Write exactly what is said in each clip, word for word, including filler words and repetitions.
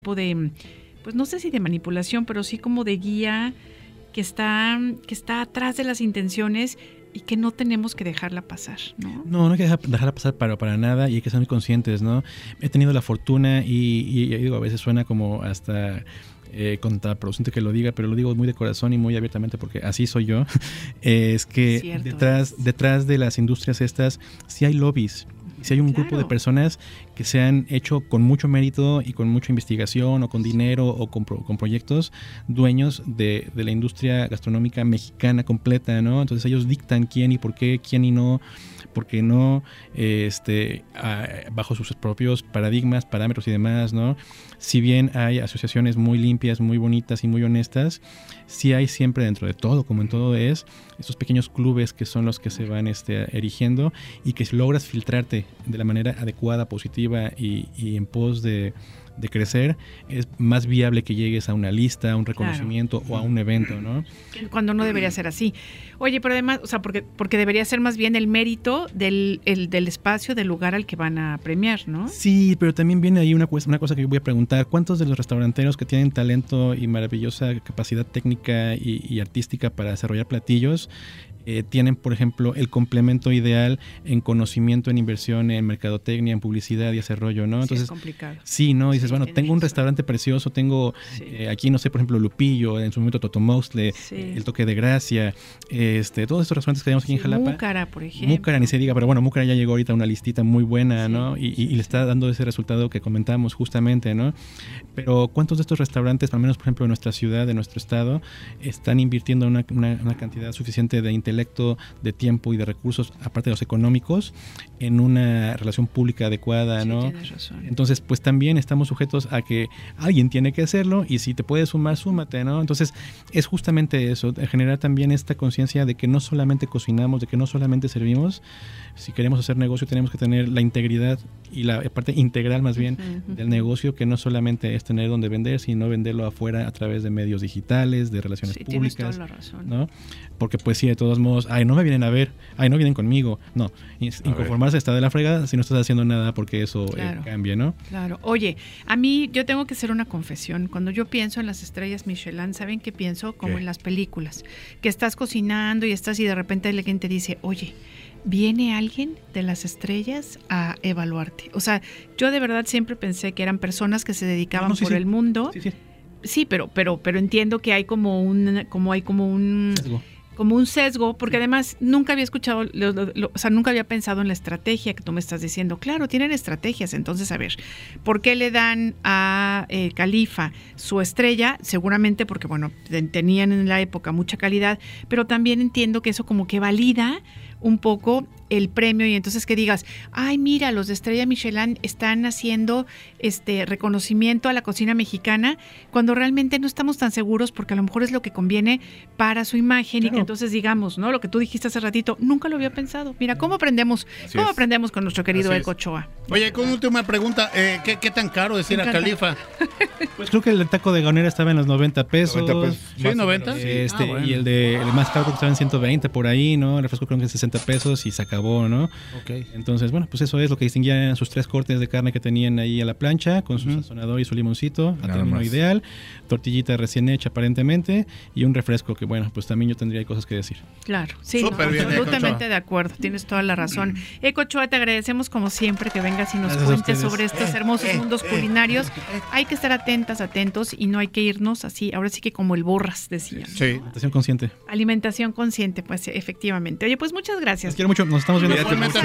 de, pues no sé si de manipulación, pero sí como de guía que está, que está atrás de las intenciones y que no tenemos que dejarla pasar, ¿no? No, no hay que dejar, dejarla pasar para, para nada y hay que ser muy conscientes, ¿no? He tenido la fortuna y, y, y digo, a veces suena como hasta eh, contraproducente que lo diga, pero lo digo muy de corazón y muy abiertamente porque así soy yo, eh, es que Cierto detrás, es. detrás de las industrias estas sí hay lobbies. Si hay un claro. grupo de personas que se han hecho con mucho mérito y con mucha investigación o con dinero o con, pro, con proyectos dueños de, de la industria gastronómica mexicana completa, ¿no? Entonces ellos dictan quién y por qué, quién y no, por qué no, eh, este, a, bajo sus propios paradigmas, parámetros y demás, ¿no? Si bien hay asociaciones muy limpias, muy bonitas y muy honestas, sí hay siempre dentro de todo, como en todo es, estos pequeños clubes que son los que se van este, erigiendo y que si logras filtrarte de la manera adecuada, positiva y, y en pos de, de crecer, es más viable que llegues a una lista, a un reconocimiento claro. o a un evento, ¿no? Cuando no debería ser así. Oye, pero además, o sea, porque, porque debería ser más bien el mérito del, el, del espacio, del lugar al que van a premiar, ¿no? Sí, pero también viene ahí una, una cosa que yo voy a preguntar. ¿Cuántos de los restauranteros que tienen talento y maravillosa capacidad técnica y, y artística para desarrollar platillos Eh, tienen, por ejemplo, el complemento ideal en conocimiento, en inversión, en mercadotecnia, en publicidad y ese rollo, ¿no? Entonces, sí, es complicado. Sí, ¿no? Dices, sí, bueno, tengo un restaurante precioso, tengo sí. eh, aquí, no sé, por ejemplo, Lupillo, en su momento Totomostle, sí. eh, El Toque de Gracia, este, todos estos restaurantes que tenemos aquí sí, en Jalapa. Múcara, por ejemplo. Múcara, ni se diga, pero bueno, Múcara ya llegó ahorita a una listita muy buena, sí, ¿no? Y, sí. y, y le está dando ese resultado que comentamos justamente, ¿no? Pero ¿cuántos de estos restaurantes, al menos, por ejemplo, en nuestra ciudad, en nuestro estado, están invirtiendo una, una, una cantidad suficiente de intelecto, de tiempo y de recursos, aparte de los económicos, en una relación pública adecuada, sí, ¿no? Tienes razón. Entonces, pues también estamos sujetos a que alguien tiene que hacerlo y si te puedes sumar, súmate, ¿no? Entonces, es justamente eso, generar también esta conciencia de que no solamente cocinamos, de que no solamente servimos. Si queremos hacer negocio, tenemos que tener la integridad y la parte integral más bien uh-huh. del negocio, que no solamente es tener donde vender, sino venderlo afuera a través de medios digitales, de relaciones sí, públicas. Tienes toda la razón. ¿No? Porque pues sí, de todos modos, ay, no me vienen a ver, ay, no vienen conmigo. No, inconformarse está de la fregada si no estás haciendo nada porque eso claro. eh, cambia, ¿no? Claro. Oye, a mí yo tengo que hacer una confesión. Cuando yo pienso en las estrellas Michelin, ¿saben qué pienso? Como ¿Qué? En las películas. Que estás cocinando y estás y de repente alguien te dice, oye, viene alguien de las estrellas a evaluarte. O sea, yo de verdad siempre pensé que eran personas que se dedicaban no, no, sí, por sí. el mundo. Sí, sí. Sí, pero, pero, pero entiendo que hay como un, como hay como un sesgo. como un sesgo, porque sí. además nunca había escuchado, lo, lo, lo, o sea, nunca había pensado en la estrategia que tú me estás diciendo. Claro, tienen estrategias. Entonces, a ver, ¿por qué le dan a eh, Califa su estrella? Seguramente porque, bueno, tenían en la época mucha calidad, pero también entiendo que eso como que valida un poco el premio y entonces que digas, ay, mira, los de Estrella Michelin están haciendo este reconocimiento a la cocina mexicana cuando realmente no estamos tan seguros porque a lo mejor es lo que conviene para su imagen claro. y que entonces digamos, ¿no? Lo que tú dijiste hace ratito, nunca lo había pensado. Mira, ¿cómo aprendemos? Así ¿Cómo es. aprendemos con nuestro querido Eco Ochoa? Oye, con última pregunta, eh, ¿qué, ¿qué tan caro es ir a Califa? Pues creo que el taco de gaonera estaba en los noventa pesos. noventa pesos. ¿Sí, noventa? Este, ah, bueno. Y el de el más caro creo que estaba en ciento veinte por ahí, ¿no? El refresco creo que en sesenta pesos y se acabó, ¿no? Okay. Entonces, bueno, pues eso es lo que distinguían sus tres cortes de carne que tenían ahí a la plancha, con su uh-huh. sazonador y su limoncito, a término más. ideal, tortillita recién hecha aparentemente, y un refresco que, bueno, pues también yo tendría cosas que decir. Claro, sí, no, bien, absolutamente de acuerdo, tienes toda la razón. Eco Ochoa, te agradecemos como siempre que vengas y nos Gracias cuentes sobre estos hermosos eh, mundos eh, culinarios. Eh, eh. Hay que estar atentas, atentos, y no hay que irnos así, ahora sí que como el Borras decía. Sí, alimentación consciente. Alimentación consciente, pues efectivamente. Oye, pues muchas gracias. Les quiero mucho, nos estamos viendo.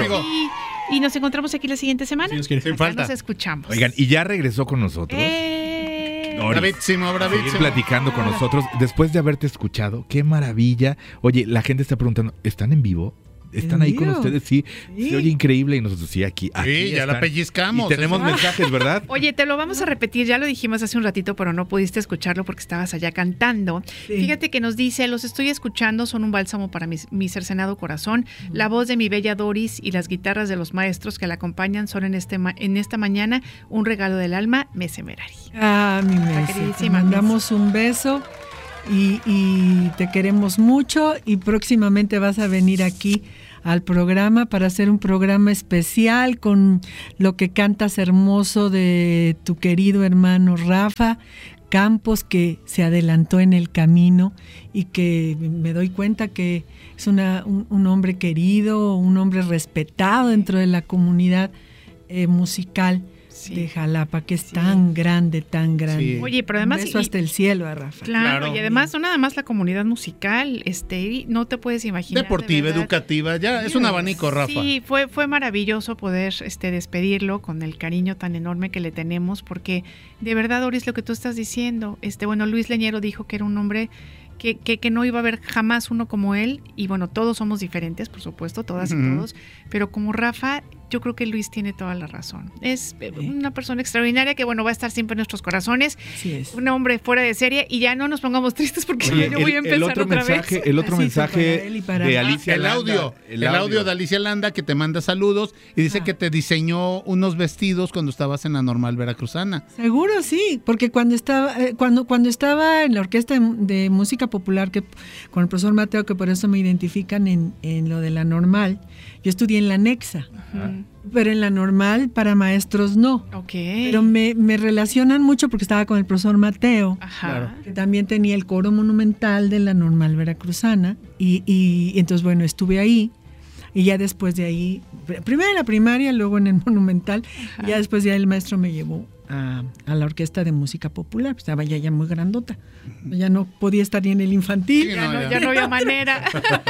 Y, y nos encontramos aquí la siguiente semana. Sí, Sin Acá falta. Nos escuchamos. Oigan, y ya regresó con nosotros. Eh... Bravísimo, bravísimo. Seguir platicando con nosotros después de haberte escuchado. Qué maravilla. Oye, la gente está preguntando, ¿están en vivo? ¿Están ahí con ustedes? Sí, sí. Se oye increíble y nosotros sí, aquí, aquí Sí, ya están. la pellizcamos. Y tenemos eso. mensajes, ¿verdad? Oye, te lo vamos a repetir, ya lo dijimos hace un ratito, pero no pudiste escucharlo porque estabas allá cantando. Sí. Fíjate que nos dice, los estoy escuchando, son un bálsamo para mi, mi cercenado corazón. Mm. La voz de mi bella Doris y las guitarras de los maestros que la acompañan son en, este ma- en esta mañana un regalo del alma, Mese Merari. Ah, mi Mese, te mandamos un beso. Y, y te queremos mucho y próximamente vas a venir aquí al programa para hacer un programa especial con lo que cantas hermoso de tu querido hermano Rafa Campos, que se adelantó en el camino y que me doy cuenta que es una, un, un hombre querido, un hombre respetado dentro de la comunidad eh, musical. Sí. De Jalapa, que es sí. tan grande, tan grande. Sí. Oye, pero además... Un beso hasta el cielo a Rafa. Claro, claro, y además no nada más la comunidad musical, este, no te puedes imaginar. Deportiva, de educativa, ya es un abanico, Rafa. Sí, fue, fue maravilloso poder este, despedirlo con el cariño tan enorme que le tenemos, porque de verdad, Doris, lo que tú estás diciendo, este, bueno, Luis Leñero dijo que era un hombre... Que, que, que no iba a haber jamás uno como él, y bueno, todos somos diferentes, por supuesto, todas uh-huh. y todos, pero como Rafa, yo creo que Luis tiene toda la razón. Es sí. una persona extraordinaria que, bueno, va a estar siempre en nuestros corazones, sí es. Un hombre fuera de serie, y ya no nos pongamos tristes porque Oye, yo voy a empezar el otro otra mensaje, vez. El otro Así mensaje de Alicia el Landa, audio, el, el audio. audio de Alicia Landa, que te manda saludos y dice ah. que te diseñó unos vestidos cuando estabas en la Normal Veracruzana. Seguro, sí, porque cuando estaba, eh, cuando, cuando estaba en la Orquesta de, de Música Popular, que con el profesor Mateo, que por eso me identifican en, en lo de la Normal, yo estudié en la Nexa, uh-huh. pero en la Normal para maestros no. Okay. Pero me, me relacionan mucho porque estaba con el profesor Mateo, Ajá. que también tenía el coro monumental de la Normal Veracruzana, y, y, y entonces bueno, estuve ahí, y ya después de ahí, primero en la primaria, luego en el monumental, y ya después ya el maestro me llevó A, a la Orquesta de Música Popular, pues estaba ya, ya muy grandota, ya no podía estar ni en el infantil, sí, ya, no, ya no había manera.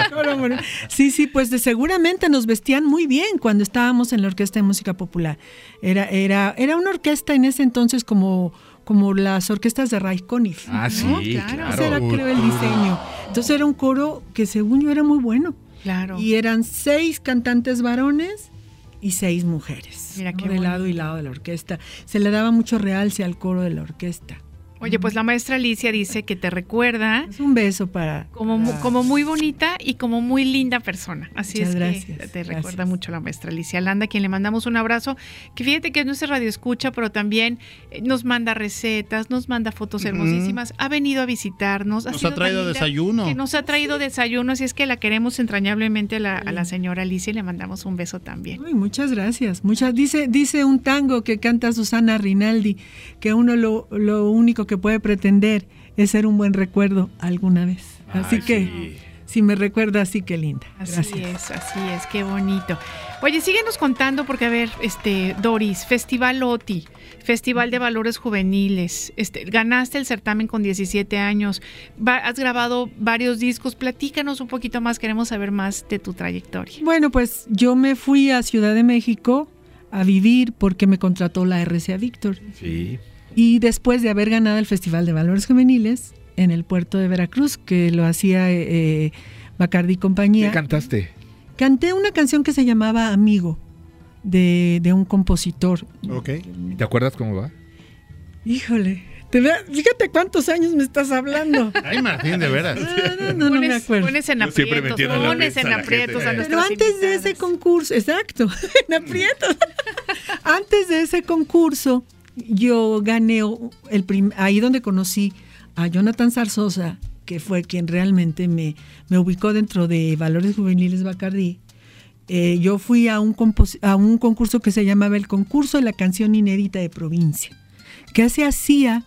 Sí, sí, pues de, seguramente nos vestían muy bien cuando estábamos en la Orquesta de Música Popular. Era, era, era una orquesta en ese entonces como, como las orquestas de Ray Conniff. Ah, ¿no? sí, claro. claro. Ese era, creo, el diseño. Entonces era un coro que según yo era muy bueno. Claro. Y eran seis cantantes varones y seis mujeres. Mira, ¿no? qué de bueno. lado y lado de la orquesta. Se le daba mucho realce al coro de la orquesta. Oye, pues la maestra Alicia dice que te recuerda... Es un beso para... Como, para... como muy bonita y como muy linda persona. Así Muchas es gracias, que te gracias. recuerda mucho la maestra Alicia Landa, a quien le mandamos un abrazo. Que fíjate que no es radio escucha, pero también nos manda recetas, nos manda fotos hermosísimas. Uh-huh. Ha venido a visitarnos. Ha nos sido ha traído desayuno. Que nos ha traído desayuno, así es que la queremos entrañablemente a la, a la señora Alicia y le mandamos un beso también. Uy, muchas gracias. Muchas, dice, dice un tango que canta Susana Rinaldi, que uno lo, lo único que puede pretender es ser un buen recuerdo alguna vez. Así Ay, que, sí. si me recuerda, así que linda. Así Gracias. es, así es, qué bonito. Oye, síguenos contando porque, a ver, este Doris, Festival OTI, Festival de Valores Juveniles, este, ganaste el certamen con diecisiete años, va, has grabado varios discos, platícanos un poquito más, queremos saber más de tu trayectoria. Bueno, pues yo me fui a Ciudad de México a vivir porque me contrató la R C A Víctor. Sí. Y después de haber ganado el Festival de Valores Juveniles en el puerto de Veracruz, que lo hacía eh, Bacardi y compañía. ¿Qué cantaste? Canté una canción que se llamaba Amigo, de, de un compositor. Okay. ¿Te acuerdas cómo va? Híjole, te ve, fíjate cuántos años me estás hablando. Ay, Martín, de veras. No, no, no, no me acuerdo. Pones en aprietos, pones en aprietos a nuestros Pero antes invitados. de ese concurso, exacto, en aprietos. Antes de ese concurso, yo gané el prim, ahí donde conocí a Jonathan Zarzosa, que fue quien realmente me, me ubicó dentro de Valores Juveniles Bacardi. Eh, yo fui a un, compos, a un concurso que se llamaba el Concurso de la Canción Inédita de Provincia, que se hacía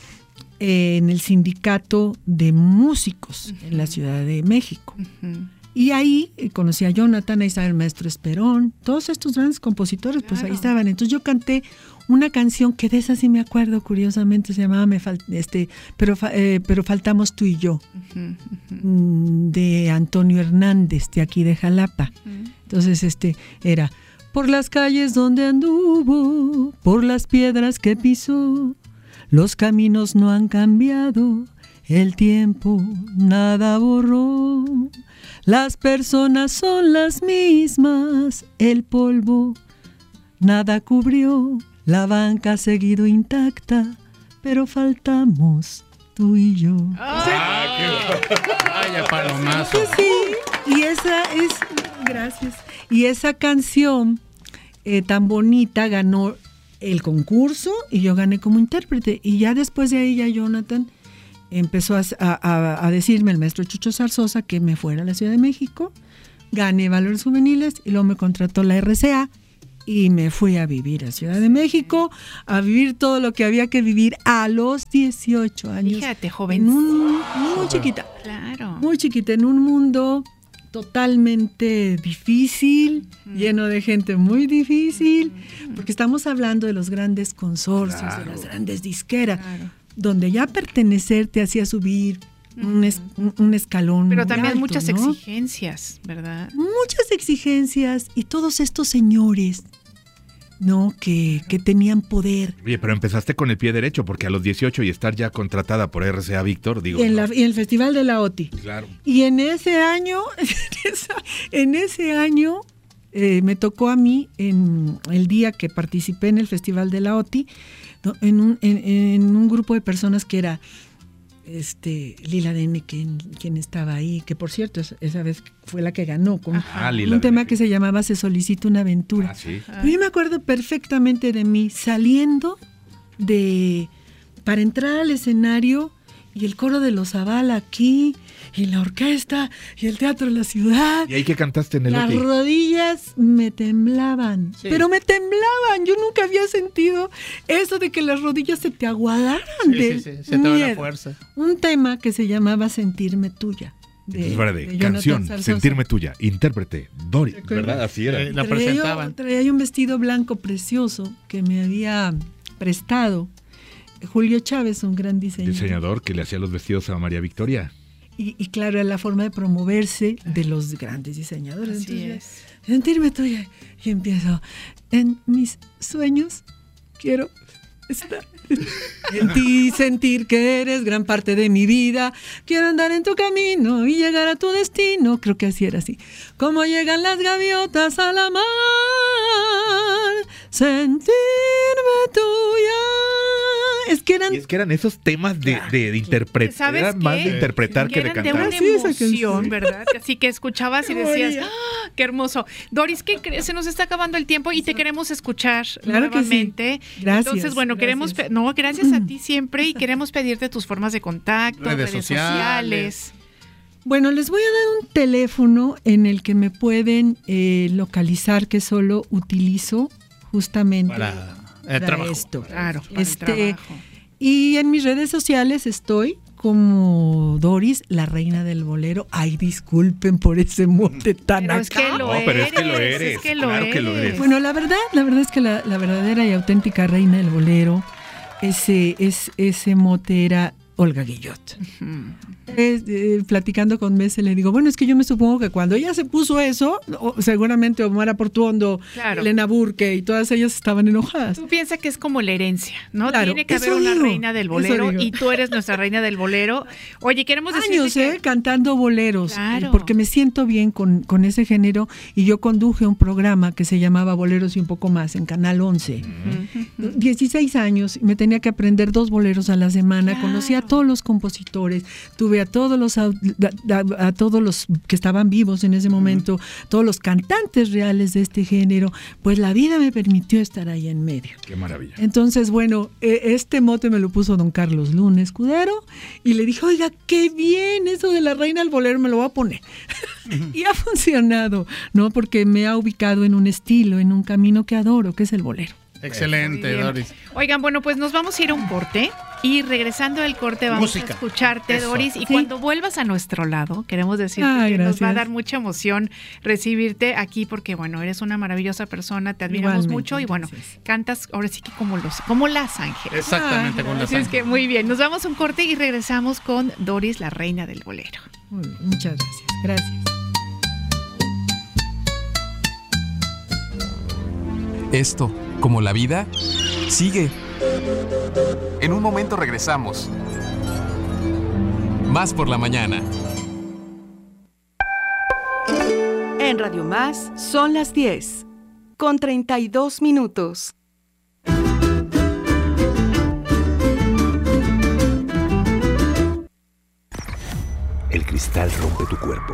eh, en el Sindicato de Músicos uh-huh. en la Ciudad de México. Uh-huh. Y ahí eh, conocí a Jonathan, ahí estaba el maestro Esperón, todos estos grandes compositores, claro. pues ahí estaban. Entonces yo canté una canción que de esa sí me acuerdo, curiosamente, se llamaba Me Fal- este, pero, eh, pero Faltamos Tú y Yo, uh-huh, uh-huh. de Antonio Hernández, de aquí de Jalapa. Uh-huh. Entonces este era, por las calles donde anduvo, por las piedras que pisó, los caminos no han cambiado, el tiempo nada borró. Las personas son las mismas, el polvo nada cubrió, la banca ha seguido intacta, pero faltamos tú y yo. ¡Ah, qué vaya palomazo! Sí, sí, y esa es, gracias, y esa canción eh, tan bonita ganó el concurso y yo gané como intérprete, y ya después de ahí ya Jonathan empezó a, a, a decirme, el maestro Chucho Zarzosa, que me fuera a la Ciudad de México gané Valores Juveniles y luego me contrató la R C A y me fui a vivir a Ciudad de México, a vivir todo lo que había que vivir a los dieciocho años. Fíjate, joven. Muy chiquita. Claro. Muy chiquita, en un mundo totalmente difícil, mm. lleno de gente muy difícil, mm. porque estamos hablando de los grandes consorcios, claro. de las grandes disqueras, claro. donde ya pertenecer te hacía subir un, es, un escalón. Pero también alto, muchas ¿no? exigencias, ¿verdad? Muchas exigencias y todos estos señores, ¿no? Que, que tenían poder. Oye, pero empezaste con el pie derecho, porque a los dieciocho y estar ya contratada por R C A Víctor, digo. Y en, no. la, y en el Festival de la O T I. Claro. Y en ese año, en ese año eh, me tocó a mí, en el día que participé en el Festival de la O T I, ¿no? en, un, en, en un grupo de personas que era este Lila Dene, quien, quien estaba ahí, que por cierto esa, esa vez fue la que ganó con ah, un Lila tema Dene. Que se llamaba Se solicita una aventura. Ah, sí. Pero yo me acuerdo perfectamente de mí saliendo de para entrar al escenario y el coro de los Zavala aquí y la orquesta y el Teatro de la Ciudad. ¿Y ahí que cantaste en el Las O T I? rodillas me temblaban, Sí. pero me temblaban. Yo nunca había sentido eso de que las rodillas se te aguadaran Sí, de sí, sí, se te va la fuerza. Un tema que se llamaba Sentirme Tuya. De, de, de Jonathan canción, Zarzosa. Sentirme Tuya, intérprete, Doris, ¿Recuerdas? ¿verdad? Así era. Eh, la Traía yo- presentaban. Traía yo un vestido blanco precioso que me había prestado Julio Chávez, un gran diseñador. Diseñador que le hacía los vestidos a María Victoria. Y, y claro, era la forma de promoverse de los grandes diseñadores. Así Entonces, es. sentirme tuya. Y empiezo, en mis sueños quiero estar en ti, sentir que eres gran parte de mi vida. Quiero andar en tu camino y llegar a tu destino. Creo que así era así. Como llegan las gaviotas a la mar, sentirme tuya. Es que eran... Y es que eran esos temas de, de, de interpretar, ¿Sabes eran más qué? de interpretar que, que de eran de cantar. una Sí, esa emoción, canción. ¿verdad? Así que escuchabas y Qué decías, bonita. ¡ah, qué hermoso! Doris, ¿qué crees? Se nos está acabando el tiempo y te queremos escuchar Claro que sí. nuevamente. Gracias, Entonces, bueno, gracias. queremos, pe- no, gracias a ti siempre y queremos pedirte tus formas de contacto, Redes redes, sociales. sociales. Bueno, les voy a dar un teléfono en el que me pueden eh, localizar, que solo utilizo justamente Para el para trabajo. esto. Claro, para el Este, trabajo. Y en mis redes sociales estoy como Doris, la reina del bolero. Ay, disculpen por ese mote tan Pero acá. es que lo No, pero es que lo eres, eres, es que lo claro que lo eres. eres. Bueno, la verdad, la verdad es que la, la verdadera y auténtica reina del bolero, ese, es, ese mote era Olga Guillot. Eh, eh, platicando con Mese le digo, bueno, es que yo me supongo que cuando ella se puso eso, o- seguramente Omar Portuondo, Claro. Elena Burke y todas ellas estaban enojadas. Tú piensas que es como la herencia, ¿no? Claro, Tiene que haber eso una digo, reina del eso bolero digo. y tú eres nuestra reina del bolero. Oye, queremos decirte Años, que ¿eh? Cantando boleros, Claro. eh, porque me siento bien con, con ese género y yo conduje un programa que se llamaba Boleros y un poco más en Canal once. dieciséis años, y me tenía que aprender dos boleros a la semana, Claro. conocí a todos los compositores, tuve a todos los au- a, a- a todos los que estaban vivos en ese momento, todos los cantantes reales de este género, pues la vida me permitió estar ahí en medio. Qué maravilla. Entonces, bueno, eh, este mote me lo puso don Carlos Luna Escudero y le dije, oiga, qué bien, eso de la reina del bolero me lo voy a poner. Y ha funcionado, ¿no? Porque me ha ubicado en un estilo, en un camino que adoro, que es el bolero. Excelente, Muy bien. Doris. Oigan, bueno, pues nos vamos a ir a un corte y regresando del corte vamos Música. a escucharte, Eso. Doris. Y Sí. cuando vuelvas a nuestro lado, queremos decirte Ay, que nos va a gracias. dar mucha emoción recibirte aquí porque, bueno, eres una maravillosa persona, te admiramos Igualmente, mucho y, bueno, gracias. cantas ahora sí que como los, como las ángeles. Exactamente, con las Así es que ángeles. muy bien, nos vamos a un corte y regresamos con Doris, la reina del bolero. Muy bien, muchas gracias. Gracias. Esto, como la vida, sigue. En un momento regresamos. Más por la mañana. En Radio Más son las diez, con treinta y dos minutos. El cristal rompe tu cuerpo.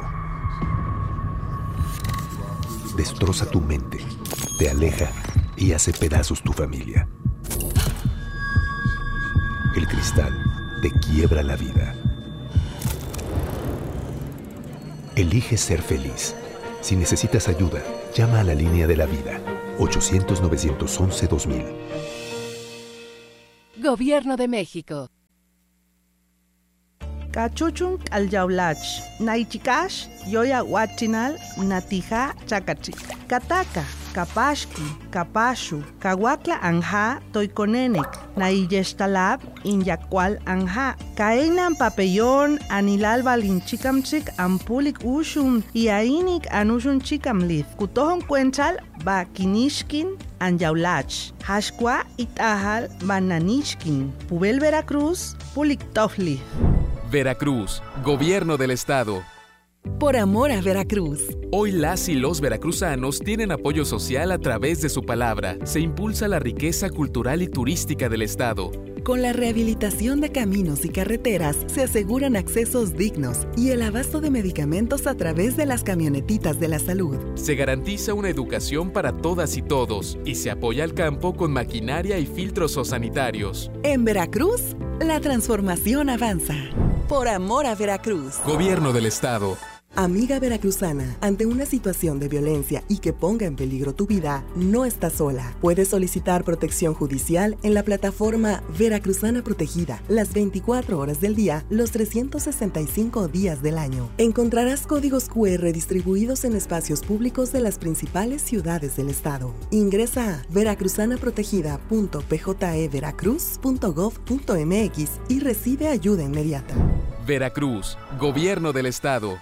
Destroza tu mente, te aleja y hace pedazos tu familia. El cristal te quiebra la vida. Elige ser feliz. Si necesitas ayuda, llama a la línea de la vida, ochocientos, novecientos once, dos mil. Gobierno de México. Cachuchun alyaulach, naichikash, yoya huachinal, natija chakachi. Kataka, kapashki, kapashu, kawakla anja, toikonenek, naiyestalab, inyakwal anja. Kainan papellón, anilal balinchikamchik, ampulik ushun, iainik anushun chikamlith. Kutohon cuenchal, ba kinishkin, anyaulach. Hashkwa itahal, bananishkin. Pubel Veracruz, pulik tofli. Veracruz, Gobierno del Estado. Por amor a Veracruz. Hoy las y los veracruzanos tienen apoyo social a través de su palabra. Se impulsa la riqueza cultural y turística del Estado. Con la rehabilitación de caminos y carreteras se aseguran accesos dignos y el abasto de medicamentos a través de las camionetitas de la salud. Se garantiza una educación para todas y todos y se apoya al campo con maquinaria y filtros sanitarios. En Veracruz, la transformación avanza. Por amor a Veracruz. Gobierno del Estado. Amiga veracruzana, ante una situación de violencia y que ponga en peligro tu vida, no estás sola. Puedes solicitar protección judicial en la plataforma Veracruzana Protegida, las veinticuatro horas del día, los trescientos sesenta y cinco días del año. Encontrarás códigos cu erre distribuidos en espacios públicos de las principales ciudades del estado. Ingresa a veracruzanaprotegida punto p j e veracruz punto gov punto m x y recibe ayuda inmediata. Veracruz, Gobierno del Estado.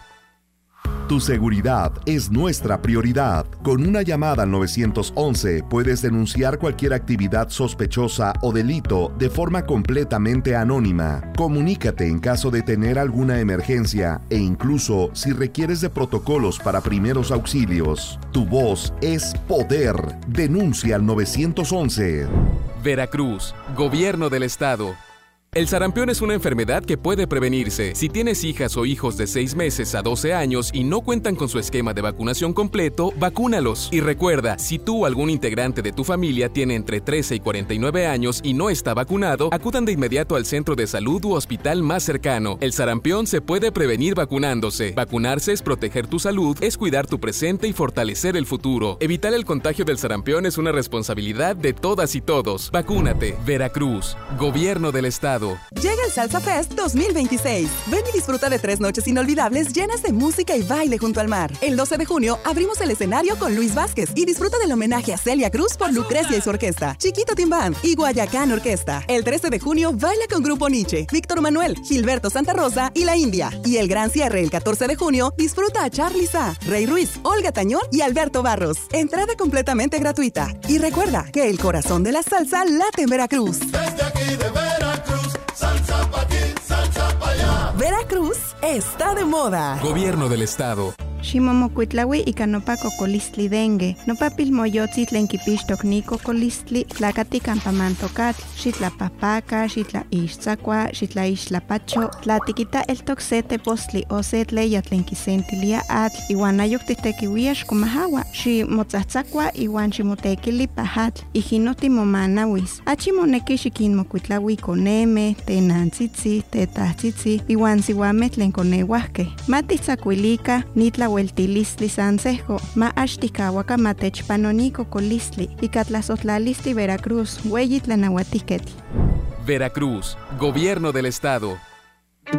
Tu seguridad es nuestra prioridad. Con una llamada al nueve once puedes denunciar cualquier actividad sospechosa o delito de forma completamente anónima. Comunícate en caso de tener alguna emergencia e incluso si requieres de protocolos para primeros auxilios. Tu voz es poder. Denuncia al nueve once. Veracruz, Gobierno del Estado. El sarampión es una enfermedad que puede prevenirse. Si tienes hijas o hijos de seis meses a doce años y no cuentan con su esquema de vacunación completo, vacúnalos. Y recuerda, si tú o algún integrante de tu familia tiene entre trece y cuarenta y nueve años y no está vacunado, acudan de inmediato al centro de salud u hospital más cercano. El sarampión se puede prevenir vacunándose. Vacunarse es proteger tu salud, es cuidar tu presente y fortalecer el futuro. Evitar el contagio del sarampión es una responsabilidad de todas y todos. Vacúnate. Veracruz, Gobierno del Estado. Llega el Salsa Fest dos mil veintiséis. Ven y disfruta de tres noches inolvidables llenas de música y baile junto al mar. El doce de junio abrimos el escenario con Luis Vázquez y disfruta del homenaje a Celia Cruz por Lucrecia y su orquesta, Chiquito Team Band y Guayacán Orquesta. El trece de junio baila con Grupo Nietzsche, Víctor Manuel, Gilberto Santa Rosa y La India. Y el gran cierre el catorce de junio disfruta a Charly Sa, Rey Ruiz, Olga Tañón y Alberto Barros. Entrada completamente gratuita. Y recuerda que el corazón de la salsa late en Veracruz. Desde aquí de Veracruz. Salsa pa' aquí, salsa pa' allá. Veracruz está de moda. Gobierno del Estado. Ximomocuitlaui ika nopa cocolistli dengue, nopa pilmoyotzi tlen kipixtok ni cocolistli, tlakati campamantokatl, xitlapahpaka, xitlaixtzakua, xitlaixtlapacho, tlatikita eltok se tepostli o se tleya tlen kisentilia atl, iwan ayok titekiuia xkomahawa, ximotzatzakua iwan ximotekili pahatl, ijino timomanawis. Achi moneki xikinmokuitlaui koneme, tenantzitzi, tetahtzitzi, iwan siuameh tlen koneuahkeh. Matitzakuilika, nitla Hueltilistli Sansejo, ma Ashtikawaka Matechpanonico Colistli, y Catlazotlalisti Veracruz, Hueyitla Nahuatiquetl. Veracruz, Gobierno del Estado.